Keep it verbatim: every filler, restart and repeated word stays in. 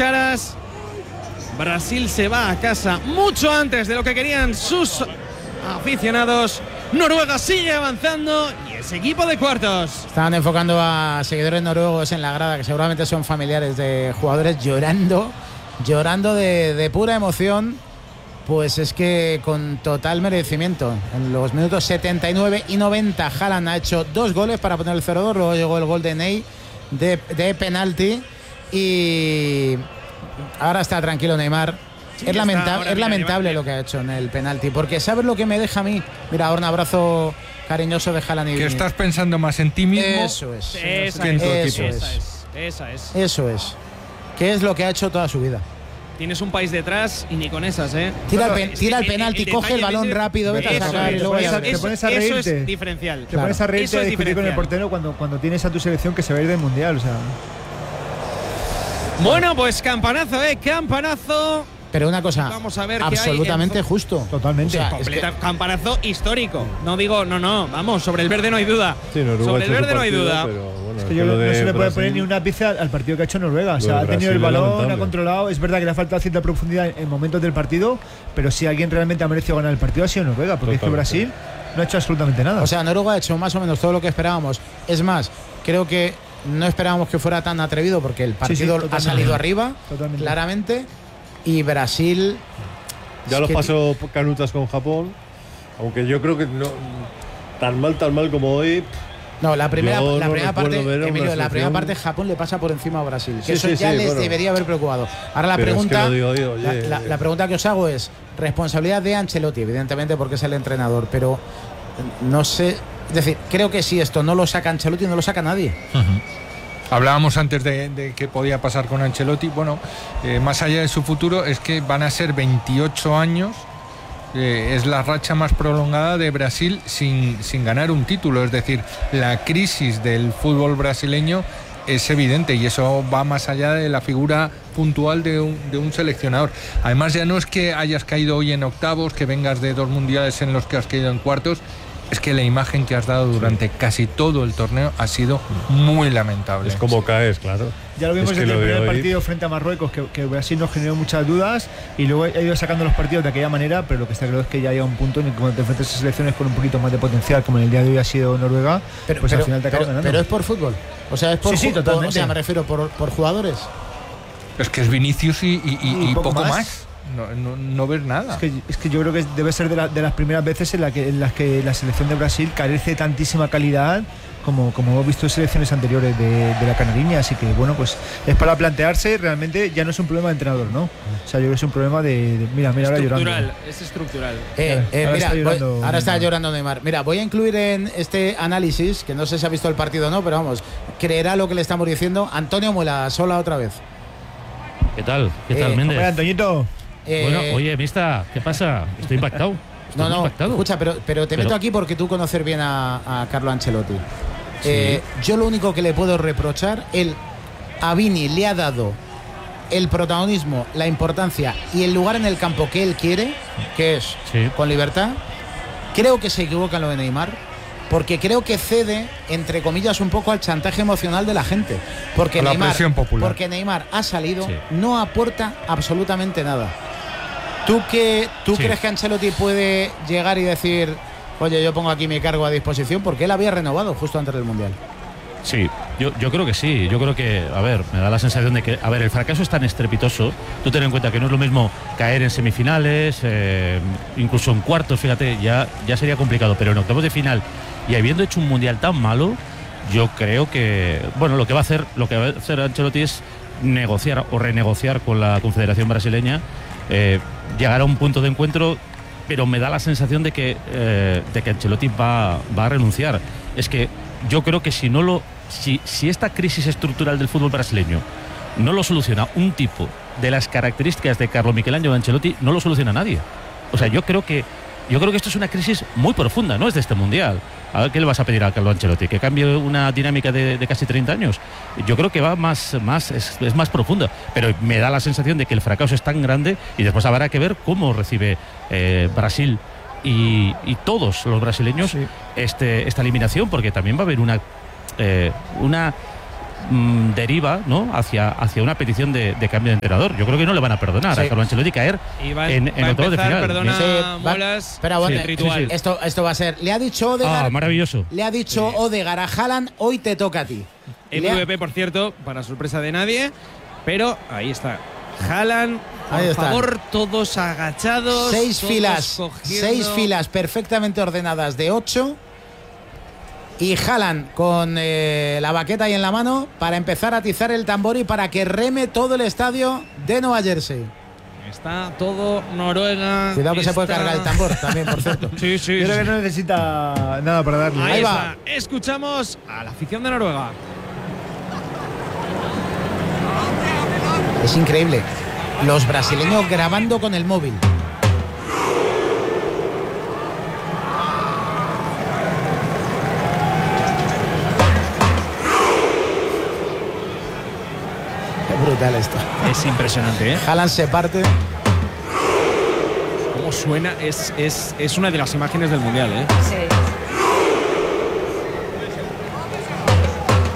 caras. Brasil se va a casa mucho antes de lo que querían sus aficionados. Noruega sigue avanzando y es equipo de cuartos. Estaban enfocando a seguidores noruegos en la grada, que seguramente son familiares de jugadores, llorando, llorando de, de pura emoción. Pues es que con total merecimiento. En los minutos setenta y nueve y noventa, Haaland ha hecho dos goles para poner el cero dos. Luego llegó el gol de Ney de, de penalti. Y ahora está tranquilo Neymar. Sí, es lamenta ahora, es mira, lamentable Neymar, lo que ha hecho en el penalti. Porque ¿sabes lo que me deja a mí? Mira, ahora un abrazo cariñoso de Haaland. Y que estás pensando más en ti mismo. Eso es. Esa, es, eso es, es. Esa es. Eso es. Que es lo que ha hecho toda su vida. Tienes un país detrás y ni con esas, ¿eh? Tira el, pen, tira el penalti, el, el coge el balón ese, rápido, vete a sacar y luego eso, te pones a reírte. Eso es diferencial. Te claro. pones a reírte a discutir con el portero cuando, cuando tienes a tu selección que se va a ir del mundial, o sea. Bueno, pues campanazo, ¿eh? Campanazo. Pero una cosa, vamos a ver absolutamente qué justo. Totalmente. O sea, completa, es que... campanazo histórico. No digo, no, no, vamos, sobre el verde no hay duda. Sí, sobre el verde partido, no hay duda. Pero, bueno, es que yo no se le puede Brasil, poner ni una pieza al partido que ha hecho Noruega. O sea, ha tenido el balón, ha controlado. Es verdad que le ha faltado cierta profundidad en momentos del partido, pero si alguien realmente ha merecido ganar el partido ha sido Noruega, porque totalmente. Es que Brasil no ha hecho absolutamente nada. O sea, Noruega ha hecho más o menos todo lo que esperábamos. Es más, creo que no esperábamos que fuera tan atrevido, porque el partido sí, sí, ha salido arriba, totalmente. Claramente. Y Brasil ya los pasó canutas con Japón, aunque yo creo que no tan mal tan mal como hoy. No, la primera, la no primera parte, Emilio, la primera selección... parte Japón le pasa por encima a Brasil, que sí, eso sí, ya sí, les bueno. debería haber preocupado. Ahora la Pero pregunta, es que lo digo, digo, la, la, la pregunta que os hago es responsabilidad de Ancelotti, evidentemente porque es el entrenador, pero no sé, es decir, creo que si esto no lo saca Ancelotti no lo saca nadie. Uh-huh. Hablábamos antes de, de qué podía pasar con Ancelotti. Bueno, eh, más allá de su futuro, es que van a ser veintiocho años. Eh, es la racha más prolongada de Brasil sin, sin ganar un título. Es decir, la crisis del fútbol brasileño es evidente y eso va más allá de la figura puntual de un, de un seleccionador. Además, ya no es que hayas caído hoy en octavos, que vengas de dos mundiales en los que has caído en cuartos. Es que la imagen que has dado durante sí. casi todo el torneo ha sido muy lamentable. Es como caes, claro. Ya lo vimos es que en el primer hoy... partido frente a Marruecos, que, que Brasil nos generó muchas dudas y luego ha ido sacando los partidos de aquella manera, pero lo que está claro es que ya llega un punto en el que cuando te enfrentas a selecciones con un poquito más de potencial, como en el día de hoy ha sido Noruega, pero, pues pero, al final te acabas ganando. Pero es por fútbol. O sea, es por sí, sí, fútbol. totalmente. O sea, me refiero por, por jugadores. Es que es Vinicius y, y, y, y poco, poco más. más. No, no, no ver nada. Es que, es que yo creo que debe ser de, la, de las primeras veces en, la que, en las que la selección de Brasil carece de tantísima calidad como, como hemos visto en selecciones anteriores de, de la Canariña. Así que bueno, pues es para plantearse. Realmente ya no es un problema de entrenador, ¿no? O sea, yo creo que es un problema de, de mira, mira, ahora llorando. Estructural, es estructural. Eh, eh, ahora, mira, está llorando, voy, ahora está llorando Neymar. Mira, voy a incluir en este análisis, que no sé si ha visto el partido o no, pero vamos, creerá lo que le estamos diciendo. Antonio Muela, sola otra vez. ¿Qué tal? ¿Qué tal, Eh, Méndez? Hola, Antoñito. Eh, bueno, oye, Mista, ¿qué pasa? Estoy impactado. Estoy no, no, impactado. escucha, pero, pero te pero... meto aquí porque tú conoces bien a, a Carlo Ancelotti. Sí. Eh, yo lo único que le puedo reprochar, él a Vini le ha dado el protagonismo, la importancia y el lugar en el campo que él quiere, que es sí. con libertad. Creo que se equivoca en lo de Neymar, porque creo que cede, entre comillas, un poco al chantaje emocional de la gente. Porque, a la Neymar, presión popular. porque Neymar ha salido, sí. no aporta absolutamente nada. ¿Tú, qué, tú sí. crees que Ancelotti puede llegar y decir, oye, yo pongo aquí mi cargo a disposición? Porque él había renovado justo antes del Mundial. Sí, yo, yo creo que sí. Yo creo que, a ver, me da la sensación de que, a ver, el fracaso es tan estrepitoso. Tú ten en cuenta que no es lo mismo caer en semifinales, eh, incluso en cuartos, fíjate, ya, ya sería complicado. Pero en octavos de final y habiendo hecho un Mundial tan malo, yo creo que, bueno, lo que va a hacer, lo que va a hacer Ancelotti es negociar o renegociar con la Confederación Brasileña. Eh, llegar a un punto de encuentro, pero me da la sensación de que eh, de que Ancelotti va, va a renunciar. Es que yo creo que si no lo si, si esta crisis estructural del fútbol brasileño no lo soluciona un tipo de las características de Carlo Michelangelo Ancelotti, no lo soluciona nadie. O sea, yo creo que yo creo que esto es una crisis muy profunda, no es de este Mundial. A ver, ¿qué le vas a pedir a Carlo Ancelotti? ¿Que cambie una dinámica de, de casi treinta años? Yo creo que va más, más es, es más profunda, pero me da la sensación de que el fracaso es tan grande y después habrá que ver cómo recibe eh, Brasil y, y todos los brasileños sí. este, esta eliminación, porque también va a haber una, eh, una mmm, deriva, ¿no?, hacia, hacia una petición de, de cambio de entrenador. Yo creo que no le van a perdonar Sí. a Carlo Ancelotti caer Y va, en, va en a octavos de empezar, final. perdona, Sí, va- Molas, espera, aguante. el ritual. Esto, esto va a ser. Le ha dicho Odegaard. Ah, maravilloso. Le ha dicho Odegaard a Haaland, hoy te toca a ti. Y le ha- M V P, por cierto, para sorpresa de nadie, pero ahí está. Haaland, por Ahí está. favor, todos agachados. Seis todos filas, cogiendo. seis filas perfectamente ordenadas de ocho. Y Haaland con eh, la baqueta ahí en la mano para empezar a atizar el tambor y para que reme todo el estadio de Nueva Jersey. Está todo Noruega. Cuidado que se puede está- cargar el tambor también, por cierto. Sí, sí. Yo creo sí. que no necesita nada para darle. Ahí, Ahí está. va. Escuchamos a la afición de Noruega. Es increíble. Los brasileños grabando con el móvil. Qué brutal esto. Es impresionante, ¿eh? Haaland se parte. Cómo suena. Es, es, es una de las imágenes del mundial, ¿eh? Sí.